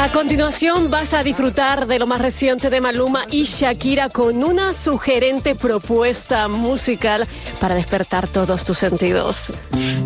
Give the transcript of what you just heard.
A continuación vas a disfrutar de lo más reciente de Maluma y Shakira con una sugerente propuesta musical para despertar todos tus sentidos.